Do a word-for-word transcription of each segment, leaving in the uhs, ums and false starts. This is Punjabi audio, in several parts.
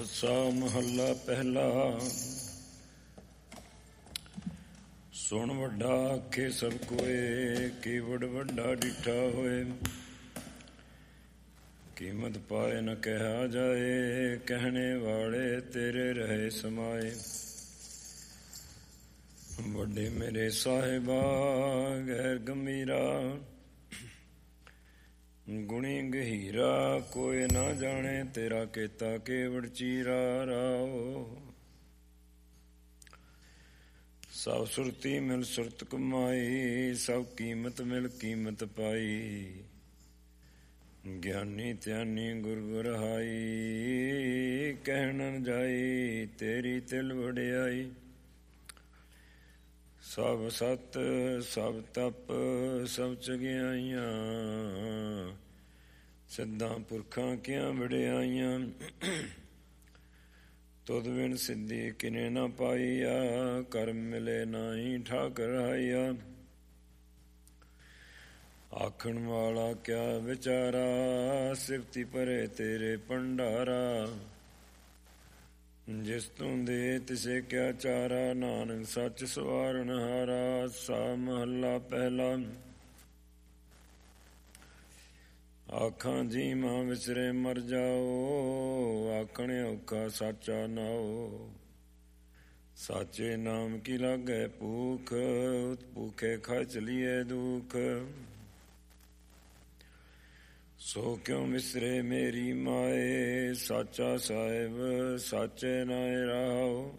ਆਸਾ ਮਹੱਲਾ ਪਹਿਲਾ। ਸੁਣ ਵੱਡਾ ਆਖੇ ਸਭ ਕੋਏ, ਕੀਵੜ ਵੱਡਾ ਡਿਠਾ ਹੋਏ। ਕੀਮਤ ਪਾਏ ਨ ਕਿਹਾ ਜਾਏ, ਕਹਿਣੇ ਵਾਲੇ ਤੇਰੇ ਰਹੇ ਸਮਾਏ। ਵੱਡੇ ਮੇਰੇ ਸਾਹਿਬਾ ਗੈਰ ਗੰਭੀਰਾ, ਗੁਣੀ ਗਹੀਰਾ ਕੋਈ ਨਾ ਜਾਣੇ। ਤੇਰਾ ਕੀਤਾ ਕੇਵੜ ਚੀਰਾ ਰਾਓ। ਸਭ ਸੁਰਤੀ ਮਿਲ ਸੁਰਤ ਕਮਾਈ, ਸਭ ਕੀਮਤ ਮਿਲ ਕੀਮਤ ਪਾਈ। ਗਿਆਨੀ ਧਿਆਨੀ ਗੁਰ ਗੁਰਹਾਈ, ਕਹਿਣ ਨ ਜਾਈ ਤੇਰੀ ਤਿਲ ਵਡਿਆਈ। ਸਭ ਸਤ ਸਭ ਤਪ ਸਭ ਚਗਿਆਈਆਂ, ਸਿੱਧਾਂ ਪੁਰਖਾਂ ਕੀਆਂ ਵਡਿਆਈਆਂ। ਤੁਧ ਬਿਨ ਸਿੱਧੀ ਕਿਨੇ ਨਾ ਪਾਈਆ, ਕਰਮ ਮਿਲੇ ਨਾਹੀ ਠਾਕਰ ਹਾਈਆ। ਆਖਣ ਵਾਲਾ ਕਿਆ ਵਿਚਾਰਾ, ਸਿਫਤੀ ਭਰੇ ਤੇਰੇ ਭੰਡਾਰਾ। ਜਿਸ ਤੂੰ ਦੇ ਤਿਸੇ ਕਿਆ ਚਾਰਾ, ਨਾਨਕ ਸੱਚ ਸਵਾਰਨ ਹਾਰਾ। ਸਾ ਮਹੱਲਾ ਪਹਿਲਾ। ਆਖਾਂ ਜੀ ਮਾਂ ਵਿਸਰੇ ਮਰ ਜਾਓ, ਆਖਣ ਔਖਾ ਸਾਚਾ ਨਾਓ। ਸਾਚੇ ਨਾਮ ਕੀ ਲਾਗੈ ਭੂਖ, ਉਤ ਭੂਖੇ ਖਾ ਚਲੀਏ ਦੁਖ। ਸੋ ਕਿਉ ਮਿਸਰੇ ਮੇਰੀ ਮਾਏ, ਸਾਚਾ ਸਾਹਿਬ ਸਾਚੇ ਨਾਏ ਰਾਓ।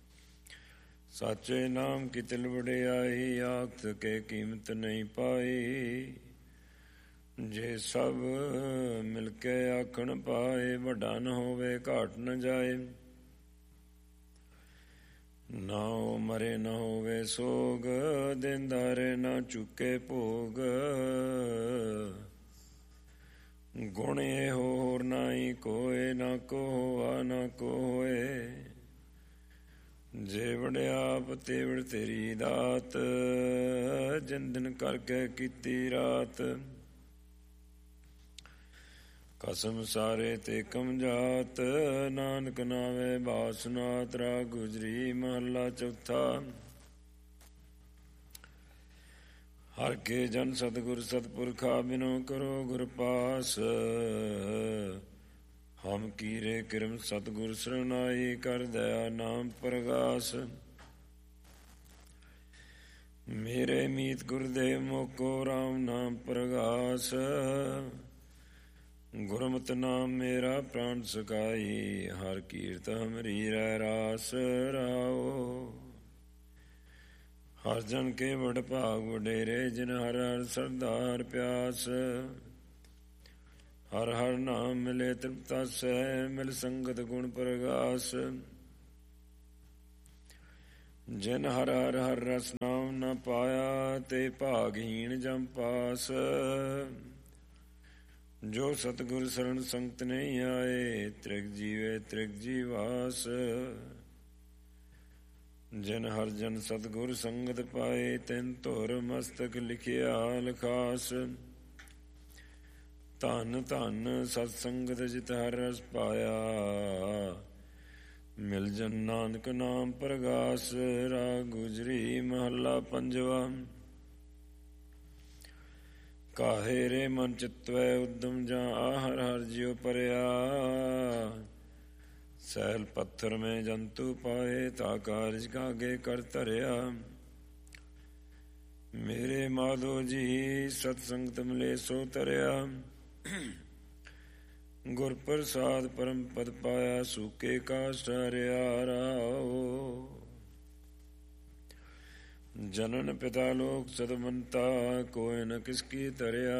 ਸਾਚੇ ਨਾਮ ਕੀ ਤਿਲ ਵਡਿਆਈ, ਆਖ ਕੇ ਕੀਮਤ ਨਹੀਂ ਪਾਈ। ਜੇ ਸਭ ਮਿਲ ਕੇ ਆਖਣ ਪਾਏ, ਵੱਡਾ ਨ ਹੋਵੇ ਘਾਟ ਨ ਜਾਏ। ਨਾ ਉਹ ਮਰੇ ਨ ਹੋਵੇ ਸੋਗ, ਦਿਨ ਦਾਰੇ ਨਾ ਚੁੱਕੇ ਭੋਗ। ਗੁਣ ਇਹ ਹੋਰ ਨਾਹੀ ਕੋਏ, ਨਾ ਕੋ ਹੋਆ ਨਾ ਕੋ ਹੋਏ। ਜੇ ਵਡਿਆਪ ਤੇਵੜ ਤੇਰੀ ਦਾਤ, ਜਿਨ ਦਿਨ ਕਰਕੇ ਕੀਤੀ ਰਾਤ। ਕਸਮ ਸਾਰੇ ਤੇ ਕਮ ਜਾਤ, ਨਾਨਕ ਨਾਵੇ ਬਾਸਨਾਤ। ਰਾਗ ਗੁਜਰੀ ਮਹੱਲਾ ਚੌਥਾ। ਹਰ ਕੇ ਜਨ ਸਤਿਗੁਰ ਸਤਿਪੁਰਖਾ, ਬਿਨੋ ਕਰੋ ਗੁਰ ਪਾਸ। ਹਮ ਕੀਰੇ ਕਿਰਮ ਸਤਿਗੁਰ ਸਰਨਾਈ, ਕਰ ਦਇਆ ਨਾਮ ਪ੍ਰਗਾਸ। ਮੇਰੇ ਮੀਤ ਗੁਰਦੇਵ ਮੋਕੋ, ਰਾਮ ਨਾਮ ਪ੍ਰਗਾਸ। ਗੁਰਮਤਿ ਨਾਮ ਮੇਰਾ ਪ੍ਰਾਣ ਸਕਾਈ, ਹਰ ਕੀਰਤ ਹਮਰੀ ਰਹਿ ਰਾਸ ਰਾਓ। ਹਰ ਜਨ ਕੇ ਵਡ ਭਾਗ ਵਡੇਰੇ, ਜਿਨ ਹਰ ਹਰ ਸਰਦਾ ਹਰ ਪਿਆਸ। ਹਰ ਹਰ ਨਾਮ ਮਿਲੇ ਤ੍ਰਿਪਤਾਸੈ, ਮਿਲ ਸੰਗਤ ਗੁਣ ਪ੍ਰਗਾਸ। ਜਿਨ ਹਰ ਹਰ ਹਰ ਰਸ ਨਾਮ ਨ ਪਾਇਆ, ਤੇ ਭਾਗਹੀਣ ਜਮ ਪਾਸ। ਜੋ ਸਤਿਗੁਰ ਸਰਣ ਸੰਗਤ ਨਹੀਂ ਆਏ, ਤ੍ਰਿਗ ਜੀਵੇ ਤ੍ਰਿਗ ਜੀਵਾਸ। ਜਿਨ ਹਰ ਜਨ ਸਤਿਗੁਰ ਸੰਗਤ ਪਾਏ, ਤਿਨ ਧੁਰ ਮਸਤਕ ਲਿਖਿਆ ਲਖਾਸ। ਧਨ ਧਨ ਸਤ ਸੰਗਤ ਜਿਤ ਹਰ ਰਸ ਪਾਇਆ, ਮਿਲ ਜਨ ਨਾਨਕ ਨਾਮ ਪ੍ਰਗਾਸ। ਰਾਗ ਗੁਜਰੀ ਮਹੱਲਾ ਪੰਜਵਾ। ਕਾਹੇ ਰੇ ਮਨ ਚਿਤਵੈ ਉਦਮ, ਜਾਂ ਹਰ ਹਰ ਜਿਉ ਪਰਿਆ। ਸੈਲ ਪੱਥਰ ਮੈਂ ਜੰਤੂ ਪਾਏ, ਤਾ ਕਾਰਜ ਕਾਗੇ ਕਰ ਧਰਿਆ। ਮੇਰੇ ਮਾਧੋ ਜੀ ਸਤ ਸੰਗਤ ਮਿਲੇ ਸੋ ਤਰਿਆ। ਗੁਰ ਪ੍ਰਸਾਦ ਪਰਮ ਪਦ ਪਾਇਆ, ਸੂਕੇ ਕਾਸ਼ਟ ਹਰਿਆ ਰਾਓ। ਜਨਨ ਪਿਤਾ ਲੋਕ ਸਦਮੰਤਾ, ਕੋਇ ਨ ਕਿਸ ਕੀ ਧਰਿਆ।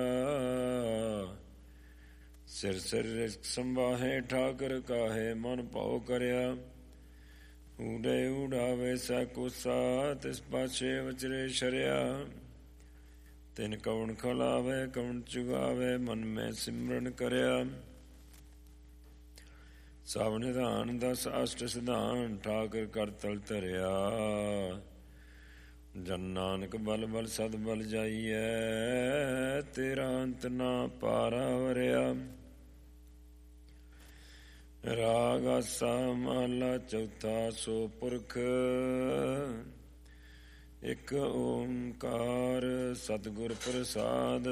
ਸਿਰ ਸਿਰ ਸੰਭਾਹੇ ਠਾਕਰ, ਕਾਹੇ ਮਨ ਭਾਉ ਕਰਿਆ। ਊੜੇ ਊੜਾਵੇ ਸੈ ਕੋਸਾ, ਤਿਸ ਪਾਛੇ ਵਚਰੇ ਸ਼ਰਿਆ। ਤਿਨ ਕਵਣ ਖਲਾਵੇ ਕਵਣ ਚੁਗਾਵੇ, ਮਨ ਮੈਂ ਸਿਮਰਨ ਕਰਿਆ। ਸਭ ਨਿਧਾਨ ਦਸ ਅਸ਼ਟ ਸਿਧਾਨ, ਠਾਕਰ ਕਰ ਤਲ ਧਰਿਆ। ਜਨ ਨਾਨਕ ਬਲ ਬਲ ਸਦ ਬਲ ਜਾਈਐ, ਤੇਰਾ ਅੰਤ ਨਾ ਪਾਰਾ ਵਰਿਆ। ਰਾਗ ਆਸਾ ਮਹਲਾ ਚੌਥਾ। ਸੋ ਪੁਰਖ ਇੱਕ ਓਂਕਾਰ ਸਤਿਗੁਰ ਪ੍ਰਸਾਦ।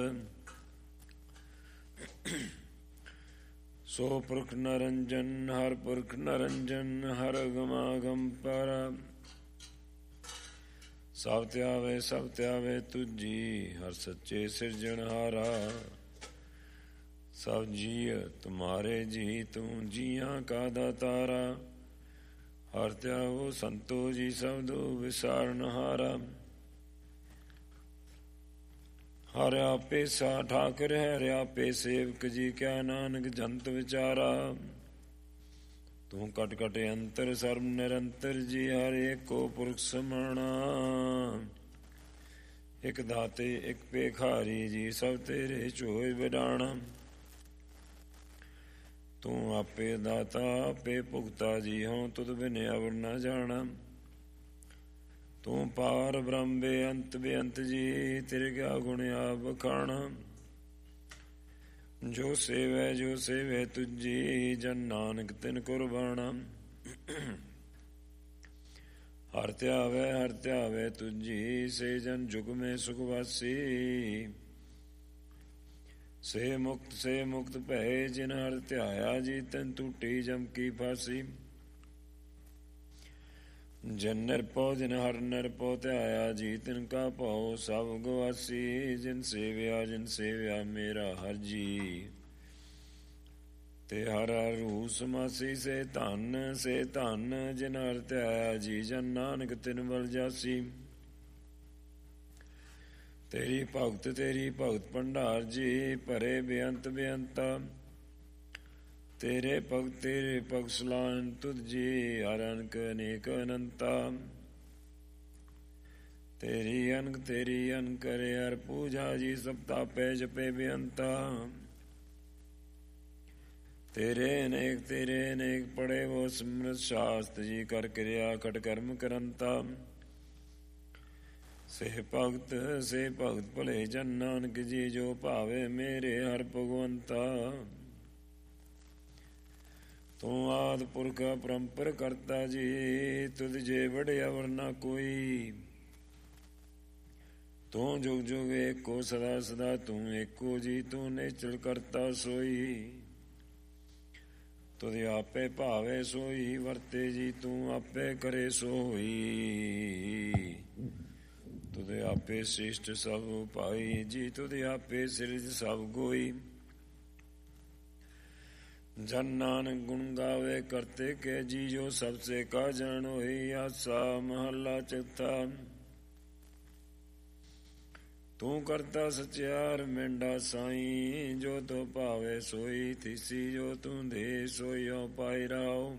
ਸੋ ਪੁਰਖ ਨਰੰਜਨ ਹਰ ਪੁਰਖ ਨਰੰਜਨ ਹਰ ਗਮਾਗਮ ਪਰ। ਸਭ ਧਿਆਵੇ ਸਭ ਧਿਆਵੇ ਤੁਝੀ ਹਰ ਸੱਚੇ ਸਿਰਜਣਹਾਰਾ। ਸਭ ਜੀਅ ਤੁਮਾਰੇ ਜੀ ਤੂੰ ਜੀਆਂ ਕਾ ਦਾਤਾਰਾ। ਹਰ ਧਿਆਵੋ ਸੰਤੋ ਜੀ ਸਬਦੋ ਵਿਸਾਰਨਹਾਰਾ। ਹਰ ਆਪੇ ਸਾ ਠਾਕੁਰ ਹਰਿ ਆਪੇ ਸੇਵਕ ਜੀ ਕਿਆ ਨਾਨਕ ਜੰਤ ਵਿਚਾਰਾ। ਤੂੰ ਕਟ ਕਟ ਅੰਤਰ ਸਰਬ ਨਿਰੰਤਰ ਜੀ ਹਰ ਏਕੋ ਪੁਰਖ ਸਮਾਣਾ। ਇਕ ਦਾਤੇ ਇਕ ਭੇਖਾਰੀ ਜੀ ਸਭ ਤੇਰੇ ਝੋਏ ਵਿਡਾਣਾ। ਤੂੰ ਆਪੇ ਦਾਤਾ ਆਪੇ ਭੁਗਤਾ ਜੀ ਹੋਂ ਤੁਧ ਬਿਨ ਅਵਰ ਨਾ ਜਾਣਾ। ਤੂੰ ਪਾਰ ਬ੍ਰਹਮ ਬੇਅੰਤ ਬੇਅੰਤ ਜੀ ਤੇਰੇ ਕਿਆ ਗੁਣ ਆਪ ਬਖਾਣਾ। ਜੋ ਸੇਵੈ ਜੋ ਸੇਵੈ ਤੁਝੀ ਜਨ ਨਾਨਕ ਤਿਨ ਕੁਰਬਾਣਾ। ਹਰ ਧਿਆਵੈ ਹਰ ਧਿਆਵੈ ਤੁਝੀ ਸੇ ਜਨ ਜੁਗ ਮੈਂ ਸੁਖ ਵਾਸੀ। ਸੇ ਮੁਕਤ ਸੇ ਮੁਕਤ ਭਏ ਜਿਨ ਹਰ ਧਿਆਇਆ ਜੀ ਤੈਨ ਟੂਟੀ ਜਮ ਕੀ ਫਾਸੀ। ਜਨ ਨਿਰਭਉ ਜਿਨ ਹਰ ਨਿਰਭਉ ਧਿਆਇਆ ਜੀ ਤਿਨ ਕਾ ਭਉ ਸਭ ਗਵਾਸੀ। ਜਿਨ ਸੇਵਿਆ ਜਿਨ ਸੇਵਿਆ ਮੇਰਾ ਹਰ ਜੀ ਤੇ ਹਰ ਹਰ ਰੂਹ ਸਮਾਸੀ। ਸੇ ਧਨ ਸੇ ਧਨ ਜਿਨ ਹਰ ਧਿਆਇਆ ਜੀ ਜਨ ਨਾਨਕ ਤਿਨ ਬਲ ਜਾਸੀ। ਤੇਰੀ ਭਗਤ ਤੇਰੀ ਭਗਤ ਭੰਡਾਰ ਜੀ ਭਰੇ ਬੇਅੰਤ ਬੇਅੰਤਾ। ਤੇਰੇ ਭਗਤ ਤੇਰੇ ਭਗਤ ਸਲਾਹਨ ਤੁਧ ਜੀ ਹਰ ਅਨਕ ਅਨੇਕ ਅਨੰਤਾ। ਤੇਰੀ ਅਨਕ ਤੇਰੀ ਅਨਕ ਕਰੇ ਹਰ ਪੂਜਾ ਜੀ ਸਭ ਤਾਪੇ ਜਪੇ ਬੇਅੰਤਾ। ਤੇਰੇ ਅਨੇਕ ਤੇਰੇ ਅਨੇਕ ਪੜੇ ਵੋ ਸਿਮਰਤ ਸ਼ਾਸਤ ਜੀ ਕਰ ਕਿਰਿਆ ਖਟ ਕਰਮ ਕਰੰਤਾ। ਸੇ ਭਗਤ ਸੇ ਭਗਤ ਭਲੇ ਜਨ ਨਾਨਕ ਜੀ ਜੋ ਭਾਵੇ ਮੇਰੇ ਹਰ ਭਗਵੰਤਾ। ਤੂੰ ਆਦਿ ਪੁਰਖ ਪਰੰਪਰ ਕਰਤਾ ਜੀ ਤੁਧ ਜੇ ਵਡਿਆ ਵਰ ਨਾ ਕੋਈ। ਤੂੰ ਜੁਗ ਜੁਗ ਏਕੋ ਸਦਾ ਸਦਾ ਤੂੰ ਏਕੋ ਜੀ ਤੂੰ ਨਿਚਲ ਕਰਤਾ ਸੋਈ। ਤੁਧ ਆਪੇ ਭਾਵੇ ਸੋਈ ਵਰਤੇ ਜੀ ਤੂੰ ਆਪੇ ਕਰੇ ਸੋਈ। ਤੁਧ ਆਪੇ ਸ੍ਰਿਸ਼ਟ ਸਭ ਭਾਈ ਜੀ ਤੁਧ ਆਪੇ ਸਿਰਜ ਸਭ ਗੋਈ। ਜਨ ਨਾਨਕ ਗੁਣ ਗਾਵੇ ਕਰਤੇ ਕੇ ਜੀ ਜੋ ਸਭ ਸੇ ਕਾ ਜਾਣ ਹੋਈ। ਆਸਾ ਮਹੱਲਾ ਚੌਥਾ। ਤੂੰ ਕਰਤਾ ਸਚਿਆਰ ਮੇਂਡਾ ਸਾਈ ਜੋ ਤੋ ਭਾਵੇ ਸੋਈ ਥੀਸੀ। ਜੋ ਤੂੰ ਦੇ ਸੋਈਓ ਪਾਈ ਰਾਓ।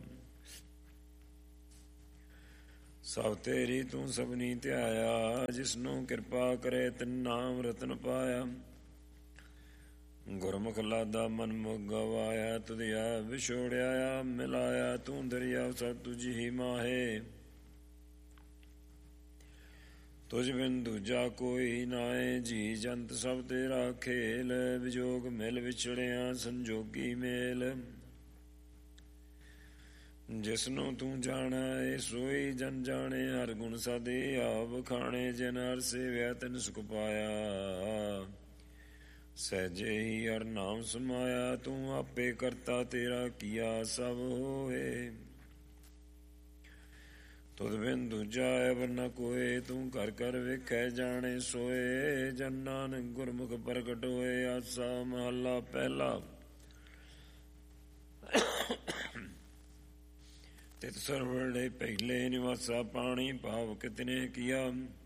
ਸਭ ਤੇਰੀ ਤੂੰ ਸਭਨੀ ਧਿਆਇਆ ਜਿਸਨੂੰ ਕਿਰਪਾ ਕਰੇ ਤਿਨ ਨਾਮ ਰਤਨ ਪਾਇਆ। ਗੁਰਮੁਖ ਲਾਦਾ ਮਨ ਮੁਖ ਗਵਾਇਆ ਤੁਧਿਆ ਵਿਛੋੜਿਆ ਮਿਲਾਇਆ। ਤੂੰ ਦਰਿਆ ਸਭ ਤੁਝ ਹੀ ਮਾਹੇ ਤੁਝ ਬਿਨ ਦੂਜਾ ਕੋਈ ਨਾਏ। ਜੀ ਜੰਤ ਸਭ ਤੇਰਾ ਖੇਲ ਵਿਜੋਗ ਮਿਲ ਵਿਛੜਿਆ ਸੰਜੋਗੀ ਮੇਲ। ਜਿਸਨੂੰ ਤੂਂ ਜਾਣਾ ਏ ਸੋਈ ਜਨ ਜਾਣੇ ਹਰ ਗੁਣ ਸਾਦੇ ਆਪ ਖਾਣੇ। ਜਿਨ ਹਰ ਸੇਵਿਆ ਤਿਨ ਸੁਖ ਪਾਇਆ ਸਹਿਜੇ ਹੀ ਹਰ ਨਾਮ ਸਮਾਇਆ। ਤੂੰ ਆਪੇ ਕਰਤਾ ਤੇਰਾ ਕੀਆ ਸਭ ਹੋਏ ਤੁਧ ਬਿਨ ਦੂਜਾ ਐਵਰ ਨ ਕੋਏ। ਤੂੰ ਕਰ ਕਰ ਵੇਖੈ ਜਾਣੇ ਸੋਏ ਜਨ ਨਾਨਕ ਗੁਰਮੁਖ ਪ੍ਰਗਟ ਹੋਏ। ਆਸਾ ਮਹੱਲਾ ਪਹਿਲਾ। ਤਿਤ ਸਰਵੜੇ ਪਹਿਲੇ ਨਿਵਾਸਾ ਪਾਣੀ ਭਾਵ ਕਿਤਨੇ ਕੀਆ।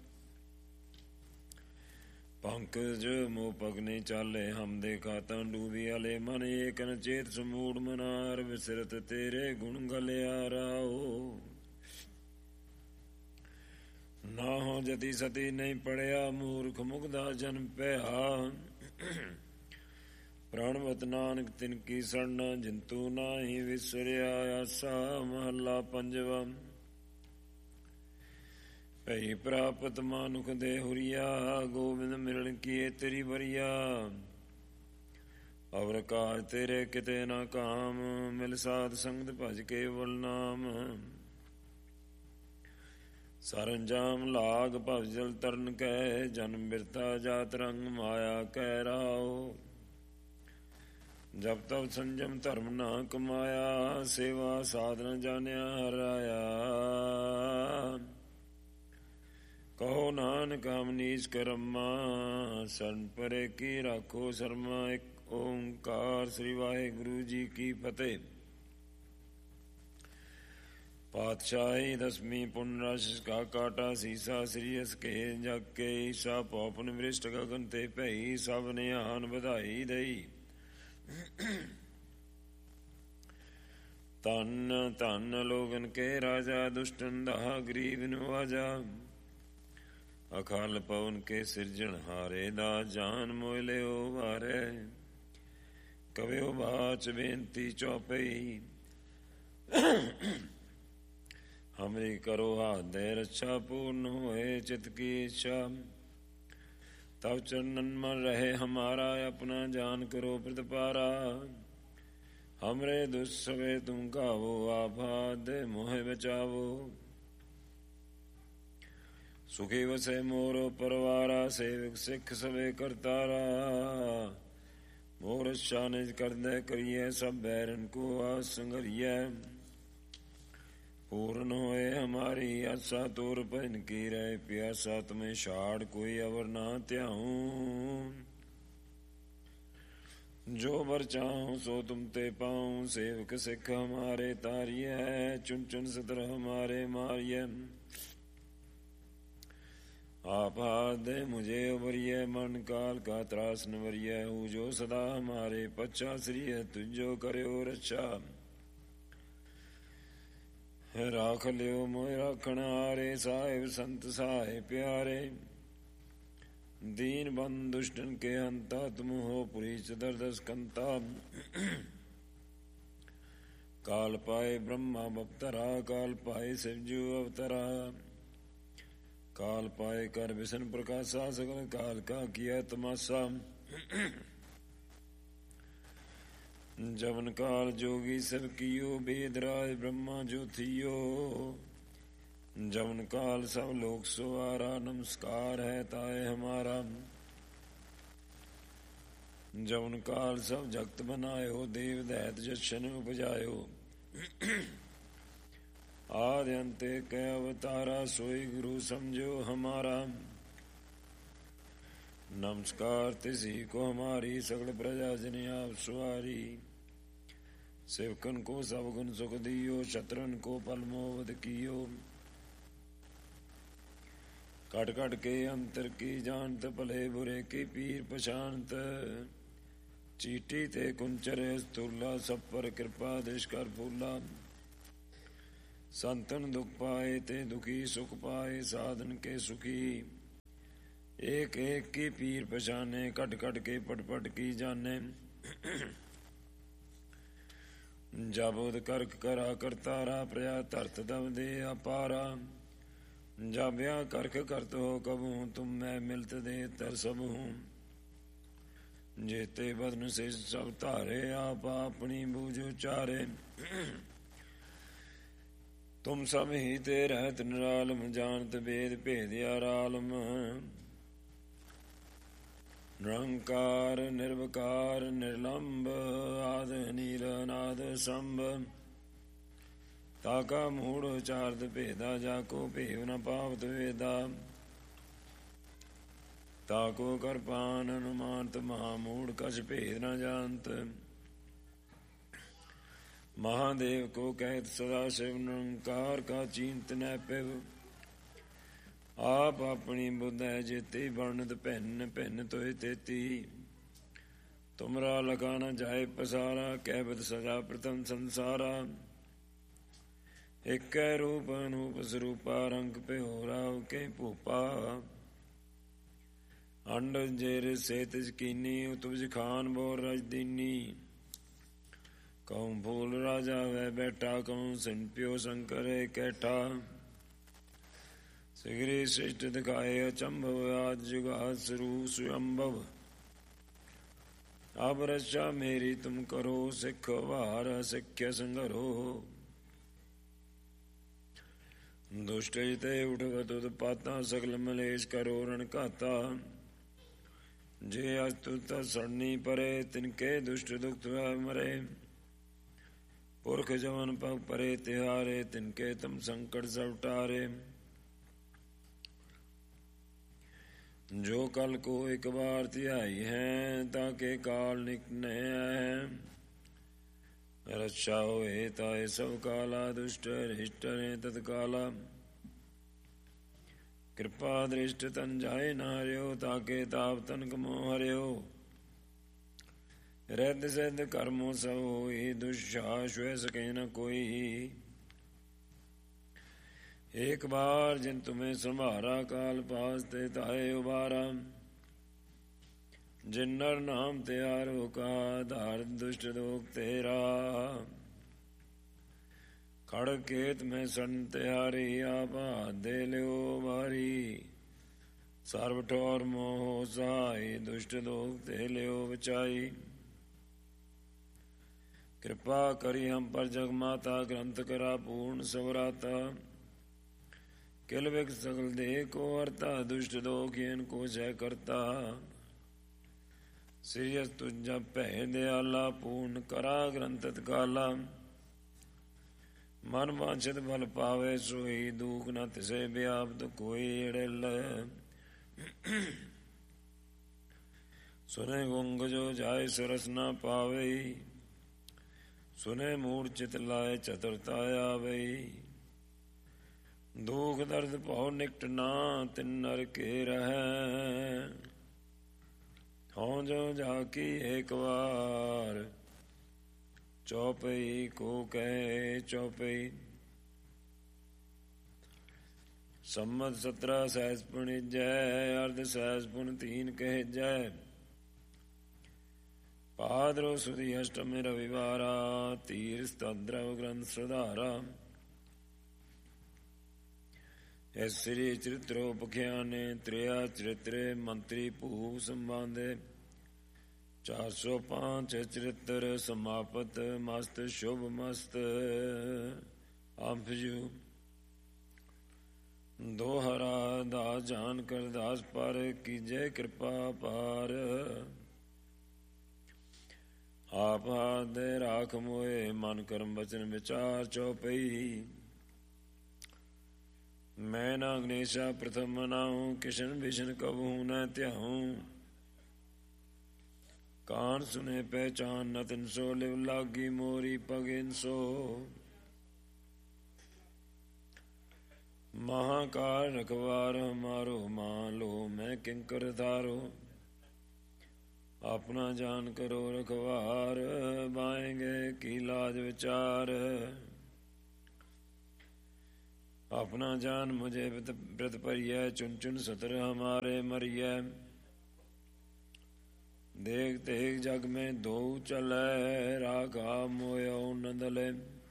ਪੰਕਜ ਮੋਹ ਪਗਨੇ ਚਾਲੇ ਹਮ ਦੇਖਾ ਤਾਂ ਡੂਬੀ ਆਲੇ। ਮਨ ਏਕ ਨ ਚੇਤ ਸਮੂੜ ਮਨਾਰ ਵਿਸਰਤ ਤੇਰੇ ਗੁਣ ਗਲਿਆ ਰਾਓ। ਨਾ ਹੋ ਜਤੀ ਸਤੀ ਨਹੀਂ ਪੜਿਆ ਮੂਰਖ ਮੁਗਦਾ ਜਨਮ ਪਿਆ। ਪ੍ਰਾਣਵਤ ਨਾਨਕ ਤਿਨ ਕੀ ਸਰਣਾ ਜਿੰਤੂ ਨਾਹੀ ਵਿਸਰਿਆ। ਆਸਾ ਮਹੱਲਾ ਪੰਜਵਾ। ਭਈ ਪ੍ਰਾਪਤ ਮਾਨੁਖ ਦੇ ਹੁਰੀਆ ਗੋਬਿੰਦ ਮਿਲਣ ਕੀਏ ਤੇਰੀ ਵਰੀਆ। ਅਵਰ ਕਾਜ ਤੇਰੇ ਕਿਤੇ ਨਾ ਕਾਮ, ਮਿਲ ਸਾਧ ਸੰਗਤ ਭਜ ਕੇਵਲ ਨਾਮ। ਸਰੰਜਾਮ ਲਾਗ ਭਵ ਜਲ ਤਰਨ ਕੈ, ਜਨਮ ਬਿਰਤਾ ਜਾਤ ਰੰਗ ਮਾਇਆ ਕਹਿ ਰਾਓ। ਜਬ ਤਬ ਸੰਜਮ ਧਰਮ ਨਾ ਕਮਾਇਆ, ਸੇਵਾ ਸਾਧਨ ਜਾਣਿਆ ਹਰਾਇਆ। ਕਹੋ ਨਾਨਕ ਹਮ ਨੀਚ ਕਰਮਾ, ਸਰਨ ਪਰੇ ਕੀ ਰਾਖੋ ਸ਼ਰਮਾ। ਇੱਕ ਓਂਕਾਰ ਸ੍ਰੀ ਵਾਹਿਗੁਰੂ ਜੀ ਕੀ ਫਤਿਹ। ਪਾਤਸ਼ਾਹੀ ਦਸਵੀਂ ਪੁਨ ਰਸ ਕਾ ਕਾਟਾ, ਸੀਸਾ ਸ੍ਰੀ ਅਸ ਕੇ ਜਗ ਕੇ ਈਸਾ। ਪੌਪਨ ਵਿਰਿਸ਼ਟ ਗਗਨ ਤੇ ਭਈ, ਸਭ ਨੇ ਆਨ ਵਧਾਈ ਦਈ। ਧੰਨ ਧੰਨ ਲੋਗਨ ਕੇ ਰਾਜਾ, ਦੁਸ਼ਟਨ ਦਾ ਗਰੀਬ ਨਵਾਜਾ। ਅਕਾਲ ਪਵਨ ਕੇ ਸਿਰਜਣ ਹਾਰੇ, ਦਾ ਜਾਨ ਮੋਇ ਲਿਓ ਵਾਰੇ। ਕਵਿਓ ਬਾਚ ਬੇਨਤੀ ਚੌਪਈ, ਹਮਰੀ ਕਰੋ ਹਾਥ ਦੇ ਰੱਛਾ। ਪੂਰਨ ਹੋਏ ਚਿਤ ਕੀ ਇੱਛਾ, ਤਬ ਚਰਨਨ ਮਨ ਰਹੇ ਹਮਾਰਾ। ਆਪਣਾ ਜਾਨ ਕਰੋ ਪ੍ਰਤਪਾਰਾ, ਹਮਰੇ ਦੁਸਵੇ ਤੁਮ ਗਾਵੋ। ਆਭਾ ਦੇ ਮੋਹਿ ਬਚਾਵੋ, ਸੁਖੀ ਵਸੇ ਮੋਰੋ ਪਰਵਾਰਾ। ਸੇਵਕ ਸਿੱਖ ਸਵੇ ਕਰਤਾਰਾ, ਮੋਰ ਅੱਛਾ ਨਿਜ ਕਰਦੇ ਕਰੀਏ। ਸਭ ਬੈਰਨ ਕੋ ਆਸ ਸੰਗਰੀਐ, पूर्ण होए हमारी आशा। तोर भजन की रहे प्यासा, तुम्हें छाड़ कोई अवर ना त्याऊं। जो बर चाहूं सो तुम ते पाऊं, सेवक सिख हमारे तारिय। चुन चुन सतर हमारे मारिय, आप हाथ दे मुझे उबरिय। मन काल का त्रास नवरिय, हूँ जो सदा हमारे पच्छा। श्री तुझो करो रक्षा, राख लियो मोह राखण हारे। साहिब संत सहाय प्यारे, दीन बंद दुष्टन के हंता। तुम हो पुरी चतुर्दश कंता, काल पाए ब्रह्मा बपतरा। काल पाए शिवजू अवतरा, काल पाए कर विष्णु प्रकाशा। सकल काल का किया तमाशा, जवन काल जोगी सब कियो। वेदराज ब्रह्मा जो थियो, जवन काल सब लोक सुवारा। नमस्कार है ताए हमारा, जवन काल सब जगत बनायो। देव दैत जशन उपजायो, आदि अंते कै अवतारा। सोई गुरु समझो हमारा, नमस्कार तिसी को हमारी। सकल प्रजा जन आप सुवारी, सेवकन को सब गुण सुख दियो। शत्रन को पल मोवध कियो, कट कट के अंतर की जानत। भले बुरे की पीर पछानत, चीटी ते कुंचरे स्थूला। सब पर कृपा दृश कर फूला, संतन दुख पाए ते दुखी। सुख पाए साधन के सुखी, एक एक की पीर पछाने। कट कट के पट पट की जाने, जाबोध करक करा करतारा। प्रया धरत दब दे अपारा, जाब्या करक करत हो कबू। तुम मैं मिलत दे तर सब हूँ, जेते बदन से सब तारे। आप अपनी बूझो चारे, तुम सब ही ते रहत निरालम। जानत भेद भेद आरालम, निरंकार निर्विकार निर्लंब। आद नील नाद संभ, ताका मूढ़ चारद भेदा। जाको भेव न पावत वेदा, ताको कर पान अनुमानत। महामूढ़ कछ भेद न जानत, महादेव को कहत सदा शिव। निरंकार का चींत न पिव, आप अपनी बुद्ध है जेती। वर्णत भिन्न भिन्न तोय तेती, तुमरा लगा न जाए पसारा। कहबत सजा प्रथम संसारा, एक रूप अनूप स्वरूपा। रंग पे हो राव के भूपा, अंड जेर से तिज कीनी। उतुज खान बोर रजदीनी, कहूँ फूल राजा वह बैठा। कहूँ सिन प्यो शंकर कैठा, शीघ्र श्रेष्ठ दिखाए अचंभव। आज जुगाद स्वरूप स्वयंभव, ਅਬ ਰਛਾ ਮੇਰੀ ਤੁਮ ਕਰੋ, ਸਿੱਖ ਵਾਰ ਸਿੱਖਿਆ ਸੰਘਰੋ। ਦੁਸ਼ਟ ਜਿਤੇ ਉਠਵਤ ਉਤਪਾਤਾ, ਸਗਲ ਮਲੇਸ਼ ਕਰੋ ਰਣ ਘਾਤਾ। ਜੇ ਅਸਤੁਤ ਸੜਨੀ ਪਰੇ, ਤਿਨਕੇ ਦੁਸ਼ਟ ਦੁਖਤ ਮਰੇ। ਪੁਰਖ ਜਵਨ ਪਗ ਪਰੇ ਤਿਹਾਰੇ, ਤਿਨਕੇ ਤਮ ਸੰਕਟ ਸਭ ਟਾਰੇ। ਜੋ ਕਲ ਕੋ ਇੱਕ ਵਾਰ ਧਿਆਈ ਹੈ, ਤਾਕੇ ਕਾਲ ਨਿਕਟ ਹੈ। ਰਛਾ ਹੋਏ ਤਾਏ ਸਭ ਕਾਲਾ, ਦੁਸ਼ਟ ਰਿਸ਼ਟ ਨੇ ਤਤਕਾਲਾ। ਕਿਰਪਾ ਦ੍ਰਿਸ਼ਟ ਤਨ ਜਾਏ ਨਾ ਹਰਿਓ, ਤਾਕੇ ਤਾਪ ਤਨ ਕਮੋ ਹਰਿਓ। ਰਿੱਧ ਸਿੱਧ ਕਰਮੋ ਸਭ ਹੋਈ, ਦੁਸ਼ਾ ਛੁਐ ਸਕੇ ਨ ਕੋਈ। ਏਕ ਬਾਰ ਜਿਨ ਤੁਮੇ ਸੰਭਾਰਾ, ਕਾਲ ਪਾਸ ਤੇ ਤਾਏ ਉਬਾਰਾ। ਜਿਨ ਨਰ ਨਾਮ ਤਿਆਰੋ ਕਾ, ਧਾਰ ਦੁਸ਼ਟ ਦੋਖ ਤੇਰਾ। ਖੜਗ ਕੇਤ ਮੈਂ ਸਨ ਤਿਆਰੀ, ਆਪ ਹਾਥ ਦੇ ਲਿਓ ਬਾਰੀ। ਸਰਬ ਠੌਰ ਮੋਹ ਸਹਾਈ, ਦੁਸ਼ਟ ਦੋਖ ਤੇ ਲਿਓ ਬਚਾਈ। ਕਿਰਪਾ ਕਰੀ ਹਮ ਪਰ ਜਗ ਮਾਤਾ, ਗ੍ਰੰਥ ਕਰਾ ਪੂਰਨ ਸਵਰਾਤਾ। ਕਿਲ ਵਿਕ ਸਗਲ ਦੇ ਕੋ ਹਰਤਾ, ਦੁਸ਼ਟ ਦੋਖ ਹੀਨ ਕੋ ਜੈ ਕਰਤਾ। ਸਿਰਿਯਸ ਤੁਝ ਭੈ ਦਿਆਲਾ, ਪੂਰਨ ਕਰਾ ਗ੍ਰੰਥ ਤਤਕਾਲਾ। ਮਨ ਵਾਂਛਿਤ ਫਲ ਪਾਵੇ ਸੋਈ, ਦੂਖ ਨ ਤਿਸੇ ਬਿਆਪਤ ਕੋਈ। ਅੜਿਲ ਸੁਨੇ ਗੁੰਗ ਜੋ ਜਾਏ, ਸਰਸ ਨ ਪਾਵੇ। ਸੁਨੇ ਮੂੜ ਚਿਤ ਲਾਏ, ਚਤੁਰਤਾ ਆਵੇ। ਦੁਖ ਦਰਦ ਭਉ ਨਿਕਟ ਨਾ, ਤਿਨ ਨਰ ਕੇ ਰਹੈ। ਹਉ ਜੋ ਜਾ ਕੀ ਏਕ ਵਾਰ, ਚੌਪਈ ਕੋ ਕਹੇ ਚੌਪਈ। ਸੰਮਤ ਸਤਰਾ ਸਹਿਸ ਪੁਣੀਜੈ, ਅਰਧ ਸਹਿਸ ਪੁਨ ਤੀਨ ਕਹਿਜੈ। ਭਾਦਰੋ ਸੁਦੀ ਅਸ਼ਟਮੀ ਰਵਿਵਾਰਾ, ਤੀਰਥ ਤਦਰਵ ਗ੍ਰੰਥ ਸੁਧਾਰਾ। ਇਸ ਸ੍ਰੀ ਚਰਿਤ੍ਰੋ ਪਖਿਆਨੇ, ਤ੍ਰਿਆ ਚਰਿਤਰੇ ਮੰਤਰੀ ਭੂਪ ਸੰਬਾਂਦੇ। ਚਾਰ ਸੌ ਪਾਂਚ ਚਰਿਤ੍ਰ ਸਮਾਪਤ, ਮਸਤ ਸ਼ੁਭ ਮਸਤ ਅੰਭਜੂ। ਦੋਹਰਾ ਦਾ ਜਾਨ ਕਰ ਦਾਸ ਪਰ, ਕੀਜੈ ਕਿਰਪਾ ਪਾਰ। ਆਪ ਹਾਥ ਦੇ ਰਾਖ ਮੋਏ, ਮਨ ਕਰਮ ਬਚਨ ਵਿਚਾਰ ਚੌਪਈ। ਮੈਂ ਨਾ ਗਣੇਸ਼ਾ ਪ੍ਰਥਮ ਮਨਾਉ, ਕਿਸ਼ਨ ਵਿਸ਼ਨ ਕਬਹੂ ਨ ਧਿਆਉ। ਕਾਨ ਸੁਨੇ ਪਹਿਚਾਨ ਨ ਤਿਨ ਸੋ, ਲਿਵ ਲਾਗੀ ਮੋਰੀ ਪਗਿਨ ਸੋ। ਮਹਾਕਾਲ ਰਖਵਾਰ ਹਮਾਰੋ, ਮਾਨ ਲੋ ਮੈਂ ਕਿੰਕਰ ਧਾਰੋ। ਆਪਣਾ ਜਾਨ ਕਰੋ ਰਖਵਾਰ, ਬਾਏਂਗੇ ਕੀ ਲਾਜ ਵਿਚਾਰ। ਆਪਣਾ ਜਾਨ ਮੁਝੇ ਬ੍ਰਤ ਭਰੀਐ, ਚੁਨ ਚੁਨ ਸਤਰ ਹਮਾਰੇ ਮਰੀਐ। ਦੇਖ ਦੇਖ ਜਗ ਮੈਂ ਦੋ ਚਲੈ, ਰਾਖਾ ਮੋਇਓ ਨ ਦਲੇ।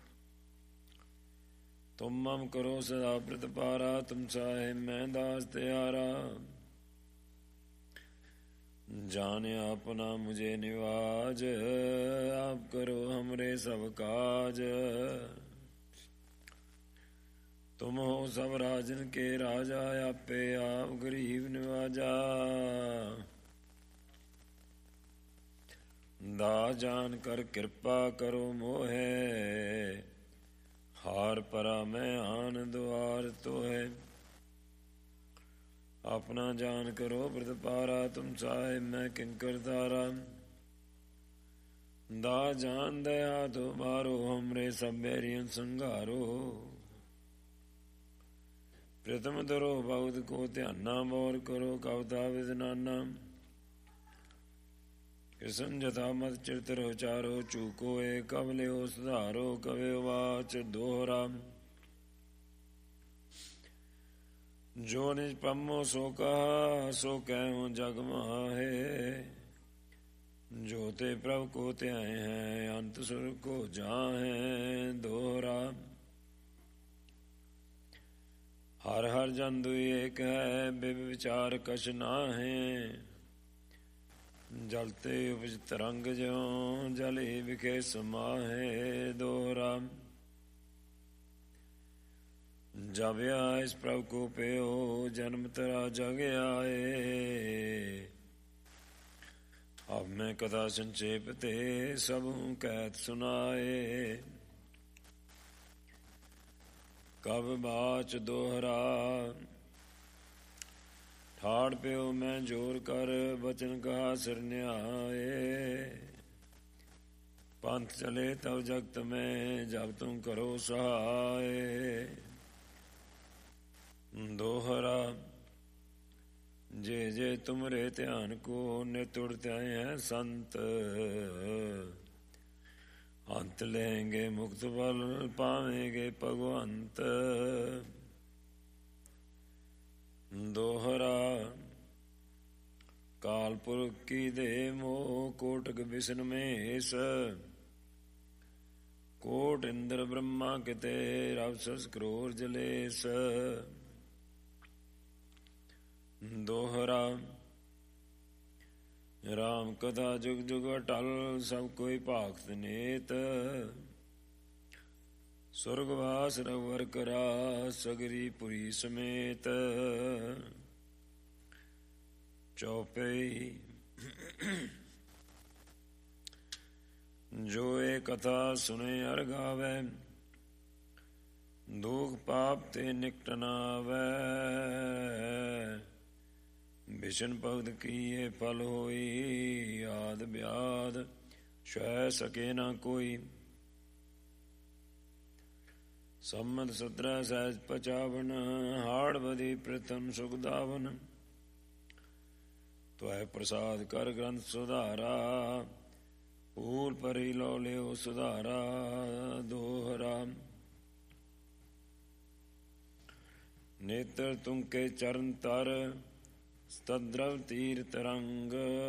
ਤੁਮ ਮਮ ਕਰੋ ਸਦਾ ਬ੍ਰਤ ਪਾਰਾ, ਤੁਮ ਸਾਹਿਬ ਮੈਂ ਦਾਸ ਤਿਆਰਾ। ਜਾਨ ਆਪਨਾ ਮੁਝੇ ਨਿਵਾਜ, ਆਪ ਕਰੋ ਹਮਰੇ ਸਭ ਕਾਜ। ਤੁਮ ਹੋ ਸਭ ਰਾਜਨ ਕੇ ਰਾਜਾ, ਆਪੇ ਆਪ ਗਰੀਬ ਨਿਵਾਜਾ। ਦਾ ਜਾਨ ਕਰ ਕਿਰਪਾ ਕਰੋ ਮੋਹੇ, ਹਾਰ ਪਰਾ ਮੈਂ ਆਨ ਦੁਆਰ ਤੋਹੇ। ਆਪਣਾ ਜਾਨ ਕਰੋ ਬ੍ਰਤ ਪਾਰਾ, ਤੁਮ ਸਾਹਿਬ ਮੈਂ ਕਿੰਕਰ ਧਾਰਾ। ਦਾ ਜਾਨ ਦਇਆ ਤੋ ਮਾਰੋ, ਹਮਰੇ ਸਭ ਬੈਰੀਅਨ ਸੰਘਾਰੋ। ਪ੍ਰਥਮ ਧਰੋ ਭਗਤ ਕੋ ਧਿਆਨਾ, ਬੋਰ ਕਰੋ ਕਵਤਾ ਵਿਦਨਾਨਾ। ਕਿਸਨ ਜਥਾ ਮਤ ਚਿਰਤਰ ਉਚਾਰੋ, ਚੂਕੋ ਏ ਕਬ ਲਿਓ ਸੁਧਾਰੋ। ਕਵੇ ਵਾਚ ਦੋਹਰਾ ਜੋ ਨਿਜ ਪੰਮੋ ਸੋ ਕਹਾ, ਸੋ ਕਹਿਉ ਜਗ ਮਾਹੇ। ਜੋ ਤੇ ਪ੍ਰਭ ਕੋ ਧਿਆਏ ਹੈ, ਅੰਤ ਸੁਰ ਕੋ ਜਾਹੇ। ਦੋਹਰਾ ਹਰ ਹਰ ਜਨ ਦੁਇ ਏਕ ਹੈ, ਬਿਬ ਵਿਚਾਰ ਕਛ ਨਾਹੇ। ਜਲ ਤੇ ਉਪਜ ਤਰੰਗ ਜਿਉ ਜਲੇ ਵਿਖੇ ਸਮਾਹੇ ਦੋਹਰਾ। ਜਬ ਆਇ ਇਸ ਪ੍ਰਭ ਕੋ ਪਿਓ ਜਨਮ ਤਰਾ ਜਗ ਆਏ। ਅਬ ਮੈਂ ਕਥਾ ਸੰਚੇਪ ਤੇ ਸਭੁ ਕਹਿਤ ਸੁਨਾਏ। ਕਬ ਬਾਚ ਦੋਹਰਾ ਠਾੜ ਪਿਓ ਮੈਂ ਜੋਰ ਕਰ ਬਚਨ ਕਹਾ ਸਿਰ ਨਿਆਏ। ਪੰਥ ਚਲੇ ਤਬ ਜਗਤ ਮੈਂ ਜਬ ਤੁਮ ਕਰੋ ਸਹਾਏ। ਦੋਹਰਾ ਜੇ ਜੇ ਤੁਮਰੇ ਧਿਆਨ ਕੋ ਨਿਤ ਉੜਤੇ ਹੈ ਸੰਤ। ਅੰਤ ਲੈਂਗੇ ਮੁਕਤ ਬਲ ਪਾਵੇਂਗੇ ਭਗਵੰਤ। ਦੋਹਰਾ ਕਾਲ ਪੁਰਖ ਕੀ ਦੇ ਮੋਹ ਕੋਟਕ ਬਿਸ਼ਨ ਮੇਸ। ਕੋਟ ਇੰਦਰ ਬ੍ਰਹਮਾ ਕਿਤੇ ਰਵ ਸਸ ਕਰੋਰ ਜਲੇਸ। ਦੋਹਰਾ ਰਾਮ ਕਥਾ ਜੁਗ ਜੁਗ ਅਟਲ ਸਭ ਕੋਈ ਭਾਖਤ ਨੇਤ। ਸੁਰਗਵਾਸ ਰਘੁਵਰ ਕਰਾ ਸਗਰੀ ਪੁਰੀ ਸਮੇਤ। ਚੌਪਈ ਜੋ ਇਹ ਕਥਾ ਸੁਣੇ ਅਰ ਗਾਵੇ ਦੁਖ ਪਾਪ ਤੇ ਨਿਕਟ ਨ ਆਵੈ। ਬਿਸ਼ਨ ਭਗਤ ਕੀਏ ਫਲ ਹੋਈ ਆਦ ਬਿਆਦ ਸਹਿ ਸਕੇ ਨਾ ਕੋਈ। ਸੰਮਤ ਸਤਰਹ ਸਹਿਜ ਪਚਾਵਨ ਹਾੜ ਬਦੀ ਪ੍ਰਥਮ ਸੁਖਦਾਵਨ। ਤੁਐ ਪ੍ਰਸਾਦ ਕਰ ਗ੍ਰੰਥ ਸੁਧਾਰਾ ਭੂਲ ਪਰੀ ਲੋ ਲਿਓ ਸੁਧਾਰਾ। ਦੋਹਰਾ ਨੇਤਰ ਤੁਮਕੇ ਚਰਨ ਤਰ ਸਤਦ੍ਰਵ ਤੀਰਥ ਰੰਗ।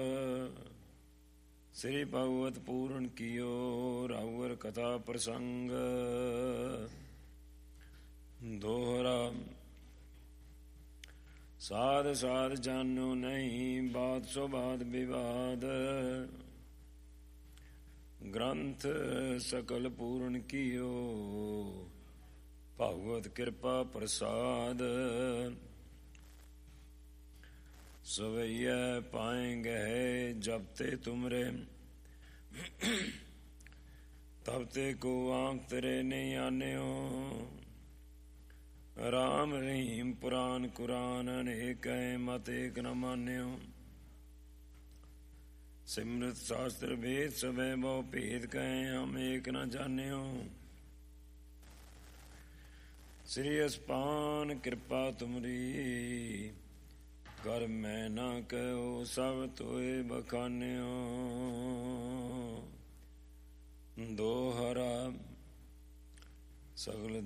ਸ੍ਰੀ ਭਗਵਤ ਪੂਰਨ ਕੀਓ ਰਘੁਵਰ ਕਥਾ ਪ੍ਰਸੰਗ। ਦੋਹਰਾ ਸਾਧ ਸਾਧ ਜਾਨੋ ਨਹੀਂ ਬਾਤ ਸੋ ਬਾਤ ਵਿਵਾਦ। ਗ੍ਰੰਥ ਸਕਲ ਪੂਰਨ ਕੀਓ ਭਗਵਤ ਕਿਰਪਾ ਪ੍ਰਸਾਦ। ਸਵਈਐ ਪਾਏਂਗੇ ਜਬ ਤੇ ਤੁਮਰੇ ਤਬ ਤੇ ਕੋ ਆਂਖ ਤੇਰੇ ਨਹੀਂ ਆਨਿਓ। ਰਾਮ ਰਹੀਮ ਪੁਰਾਨ ਕੁਰਾਨ ਅਨੇਕ ਮਤ ਏਕ ਨ ਮਾਨਿਓ। ਸਿਮਰਤ ਸ਼ਾਸਤਰ ਵੇਦ ਸਭੈ ਬਹੁ ਭੇਦ ਕਹੈ ਹਮ ਏਕ ਨ ਜਾਣਿਓ। ਸ੍ਰੀ ਅਸਪਾਨ ਕਿਰਪਾ ਤੁਮਰੀ ਕਰ ਮੈਂ ਨਾ ਕਹਿਓ ਸਭ ਤੋਏ ਬਖਾਨਿਓ। ਦੋਹਰਾ ਸਗਲ